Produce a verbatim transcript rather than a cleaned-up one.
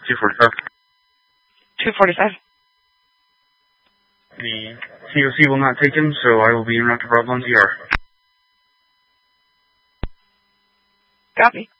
two forty-five. two forty-five. The C O C will not take him, so I will be en route to Bravo one Z R. Copy.